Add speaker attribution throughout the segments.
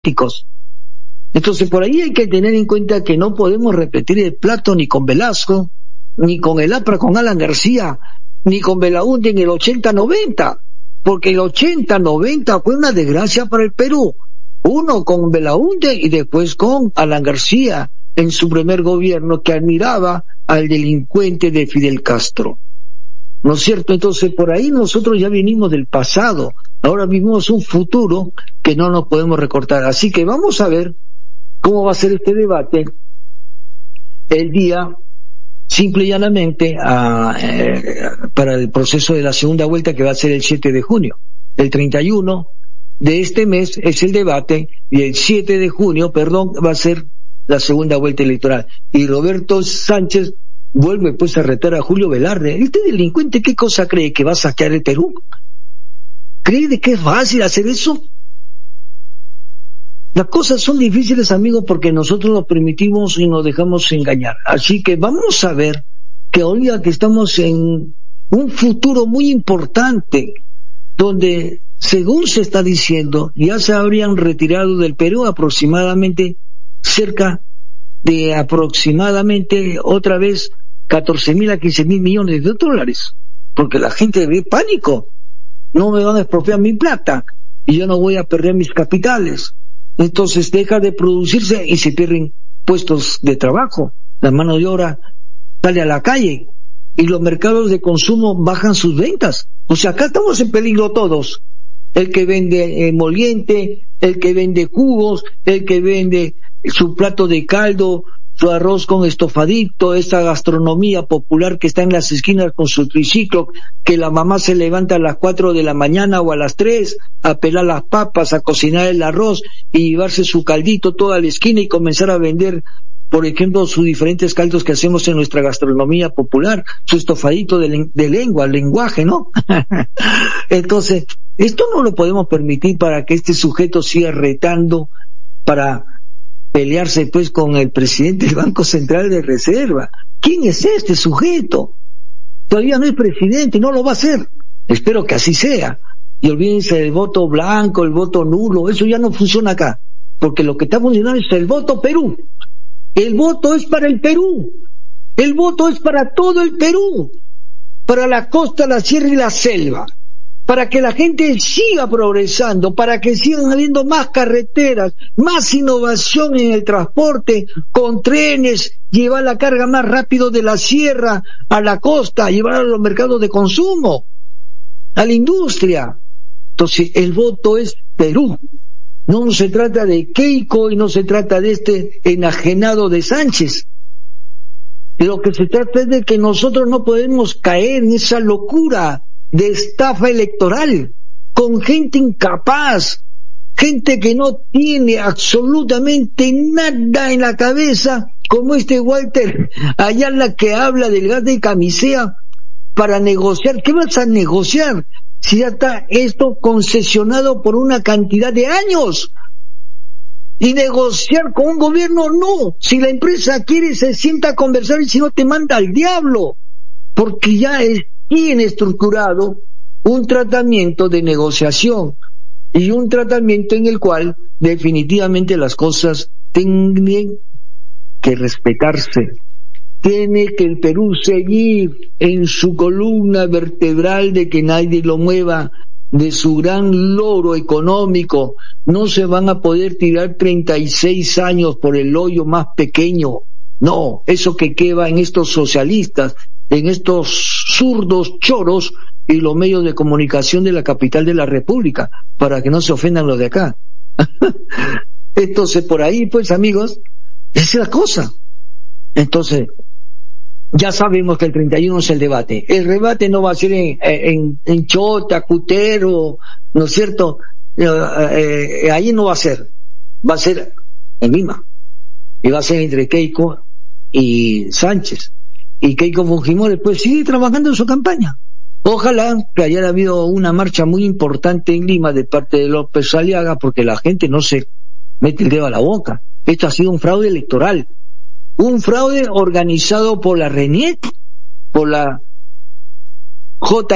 Speaker 1: políticos. Entonces por ahí hay que tener en cuenta que no podemos repetir el plato ni con Velasco, ni con el APRA con Alan García, ni con Belaúnde en el 80-90, porque el 80-90 fue una desgracia para el Perú. Uno con Belaúnde y después con Alan García en su primer gobierno, que admiraba al delincuente de Fidel Castro. ¿No es cierto? Entonces por ahí nosotros ya venimos del pasado, ahora vivimos un futuro que no nos podemos recortar. Así que vamos a ver cómo va a ser este debate el día, simple y llanamente, para el proceso de la segunda vuelta, que va a ser el 7 de junio. El 31 de este mes es el debate y el 7 de junio, va a ser la segunda vuelta electoral. Y Roberto Sánchez vuelve pues a retar a Julio Velarde. Este delincuente, ¿qué cosa cree? ¿Que va a saquear el Perú? ¿Cree de que es fácil hacer eso? Las cosas son difíciles, amigos, porque nosotros nos permitimos y nos dejamos engañar. Así que vamos a ver que ahorita que estamos en un futuro muy importante, donde, según se está diciendo, ya se habrían retirado del Perú aproximadamente otra vez 14.000 a 15.000 millones de dólares, porque la gente ve pánico. No me van a expropiar mi plata y yo no voy a perder mis capitales. Entonces deja de producirse y se pierden puestos de trabajo. La mano de obra sale a la calle y los mercados de consumo bajan sus ventas. O sea, acá estamos en peligro todos. El que vende emoliente, el que vende jugos, el que vende su plato de caldo, su arroz con estofadito, esa gastronomía popular que está en las esquinas con su triciclo, que la mamá se levanta a las 4 de la mañana o a las 3 a pelar las papas, a cocinar el arroz y llevarse su caldito toda la esquina y comenzar a vender, por ejemplo, sus diferentes caldos que hacemos en nuestra gastronomía popular, su estofadito de lenguaje, ¿no? Entonces, esto no lo podemos permitir para que este sujeto siga retando para pelearse pues con el presidente del Banco Central de Reserva. ¿Quién es este sujeto? Todavía no es presidente, no lo va a ser. Espero que así sea. Y olvídense del voto blanco, el voto nulo, eso ya no funciona acá. Porque lo que está funcionando es el voto Perú. El voto es para el Perú. El voto es para todo el Perú. Para la costa, la sierra y la selva. Para que la gente siga progresando, para que sigan habiendo más carreteras, más innovación en el transporte, con trenes, llevar la carga más rápido de la sierra a la costa, llevar a los mercados de consumo, a la industria. Entonces, el voto es Perú. No se trata de Keiko y no se trata de este enajenado de Sánchez. Lo que se trata es de que nosotros no podemos caer en esa locura de estafa electoral, con gente incapaz, gente que no tiene absolutamente nada en la cabeza, como este Walter Ayala que habla del gas de camisea para negociar. ¿Qué vas a negociar si ya está esto concesionado por una cantidad de años? Y negociar con un gobierno, no. Si la empresa quiere, se sienta a conversar, y si no, te manda al diablo, porque ya tiene estructurado un tratamiento de negociación y un tratamiento en el cual definitivamente las cosas tienen que respetarse. Tiene que el Perú seguir en su columna vertebral de que nadie lo mueva de su gran logro económico. No se van a poder tirar 36 años por el hoyo más pequeño. No, eso que queda en estos socialistas, en estos zurdos choros y los medios de comunicación de la capital de la República, para que no se ofendan los de acá. Entonces, por ahí, pues, amigos, esa es la cosa. Entonces, ya sabemos que el 31 es el debate. El debate no va a ser en Chota, Cutero, ¿no es cierto? Ahí no va a ser. Va a ser en Lima. Y va a ser entre Keiko y Sánchez. Y Keiko Fujimori pues sigue trabajando en su campaña. Ojalá que haya habido una marcha muy importante en Lima de parte de López Aliaga, porque la gente no se mete el dedo a la boca. Esto ha sido un fraude electoral, un fraude organizado por la RENIEC, por la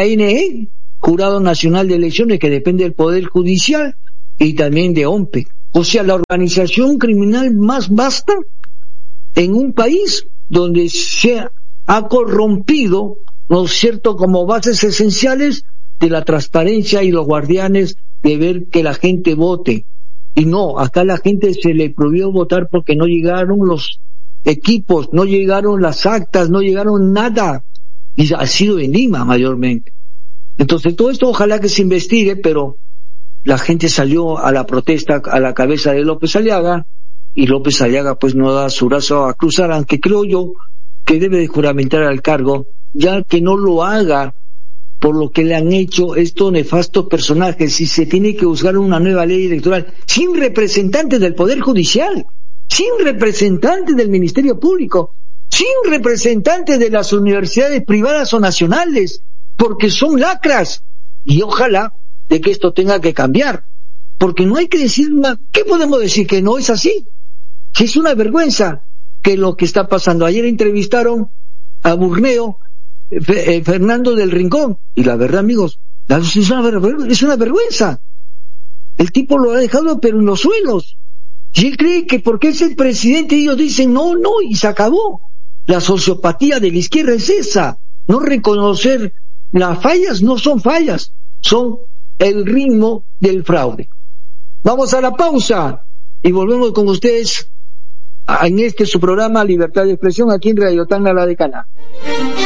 Speaker 1: JNE, Jurado Nacional de Elecciones, que depende del Poder Judicial, y también de OMPE. O sea, la organización criminal más vasta en un país donde se ha corrompido, ¿no es cierto?, como bases esenciales de la transparencia y los guardianes de ver que la gente vote. Y no, acá a la gente se le prohibió votar porque no llegaron los equipos, no llegaron las actas, no llegaron nada. Y ha sido en Lima mayormente. Entonces todo esto ojalá que se investigue, pero la gente salió a la protesta a la cabeza de López Aliaga, y López Aliaga pues no da su brazo a cruzar, aunque creo yo que debe de juramentar al cargo, ya que no lo haga por lo que le han hecho estos nefastos personajes. Si se tiene que juzgar una nueva ley electoral sin representantes del Poder Judicial, sin representantes del Ministerio Público, sin representantes de las universidades privadas o nacionales, porque son lacras, y ojalá de que esto tenga que cambiar, porque no hay que decir nada. ¿Qué podemos decir? Que no es así, que es una vergüenza que lo que está pasando. Ayer entrevistaron a Burneo, Fernando del Rincón, y la verdad, amigos, es una vergüenza. El tipo lo ha dejado pero en los suelos, y él cree que porque es el presidente ellos dicen no, y se acabó. La sociopatía de la izquierda es esa, no reconocer las fallas. No son fallas, son el ritmo del fraude. Vamos a la pausa y volvemos con ustedes en su programa Libertad de Expresión, aquí en Radio Tacna La Decana.